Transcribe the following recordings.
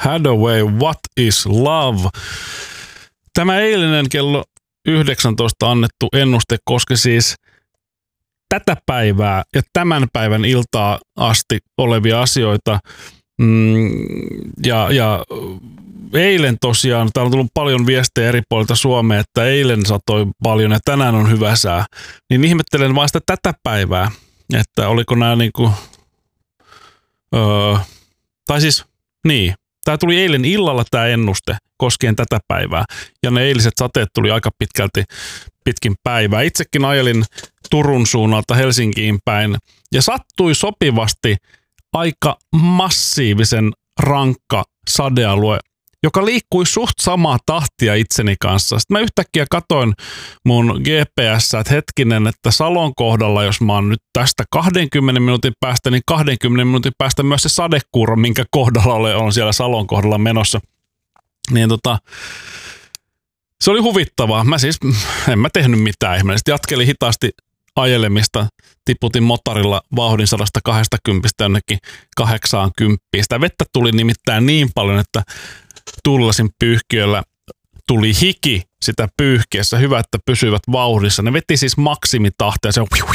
Hathaway, What is Love? Tämä eilinen kello 19 annettu ennuste koski siis tätä päivää ja tämän päivän iltaa asti olevia asioita. Ja eilen tosiaan, täällä on tullut paljon viestejä eri puolilta Suomea, että eilen satoi paljon ja tänään on hyvä sää. Niin ihmettelen vaan sitä tätä päivää, että oliko nämä niinku, tai siis niin, tämä tuli eilen illalla tämä ennuste koskien tätä päivää ja ne eiliset sateet tuli aika pitkin päivää. Itsekin ajelin Turun suunnalta Helsinkiin päin ja sattui sopivasti aika massiivisen rankka sadealue, joka liikkui suht samaa tahtia itseni kanssa. Sitten mä yhtäkkiä katoin mun GPS, että hetkinen, että Salon kohdalla, jos mä oon nyt tästä 20 minuutin päästä, niin 20 minuutin päästä myös se sadekuuro, minkä kohdalla on siellä Salon kohdalla menossa. Niin se oli huvittavaa. En mä tehnyt mitään ihmeellisesti. Jatkelin hitaasti ajelemista, tiputin motorilla vauhdin 120 jonnekin 80. Sitä vettä tuli nimittäin niin paljon, että tullasin pyyhkiöllä, tuli hiki sitä pyyhkiessä. Hyvä, että pysyivät vauhdissa. Ne veti siis maksimitahtia.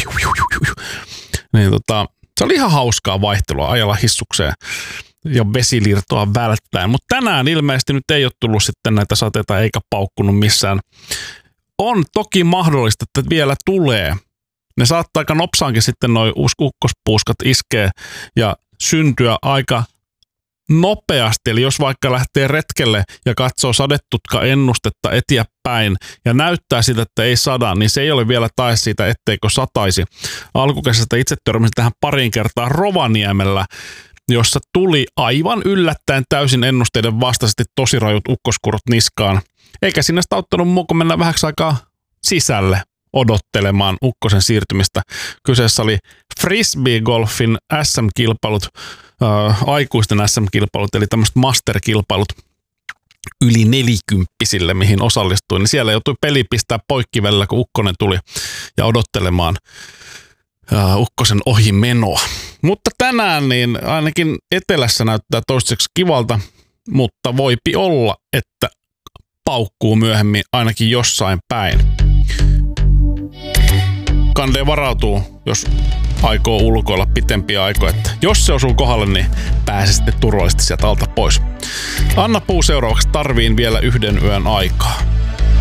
Se oli ihan hauskaa vaihtelua ajalla hissukseen ja vesilirtoa välttäen. Mutta tänään ilmeisesti nyt ei ole tullut sitten näitä sateita eikä paukkunut missään. On toki mahdollista, että vielä tulee. Ne saattaa aika nopsaankin sitten noi ukkospuuskat iskee ja syntyä aika nopeasti. Eli jos vaikka lähtee retkelle ja katsoo sadetutka-ennustetta eteenpäin ja näyttää siltä, että ei sada, niin se ei ole vielä tae siitä, etteikö sataisi. Alkukesästä itse törmäsin tähän parin kertaa Rovaniemellä, jossa tuli aivan yllättäen täysin ennusteiden vastaisesti tosi rajut ukkoskurut niskaan. Eikä sinne sitä auttanut muu, kun mennään vähäksi aikaa sisälle odottelemaan ukkosen siirtymistä. Kyseessä oli frisbee-golfin SM-kilpailut, aikuisten SM-kilpailut, eli tämmöiset master-kilpailut yli 40-sille, mihin osallistuin. Niin siellä joutui peli pistää poikki välillä, kun ukkonen tuli ja odottelemaan ukkosen ohi menoa. Mutta tänään niin ainakin etelässä näyttää toistaiseksi kivalta, mutta voipi olla, että paukkuu myöhemmin ainakin jossain päin. Kandee varautuu, jos aikoo ulkoilla pitempiä aikoja, että jos se osuu kohdalle, niin pääsee sitten turvallisesti sieltä alta pois. Anna Puu seuraavaksi tarviin vielä yhden yön aikaa.